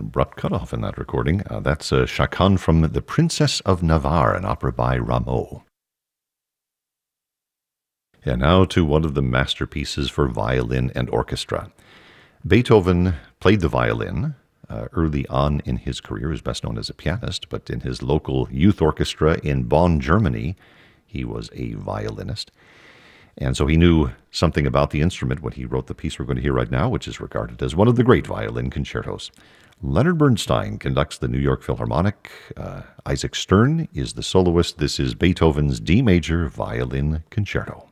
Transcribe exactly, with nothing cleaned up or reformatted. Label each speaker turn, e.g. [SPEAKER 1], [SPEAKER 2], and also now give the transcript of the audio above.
[SPEAKER 1] abrupt cutoff in that recording. Uh, that's uh, Chaconne from The Princess of Navarre, an opera by Rameau. And now to one of the masterpieces for violin and orchestra. Beethoven played the violin uh, early on in his career. He was best known as a pianist, but in his local youth orchestra in Bonn, Germany, he was a violinist. And so he knew something about the instrument when he wrote the piece we're going to hear right now, which is regarded as one of the great violin concertos. Leonard Bernstein conducts the New York Philharmonic. Uh, Isaac Stern is the soloist. This is Beethoven's D major violin concerto.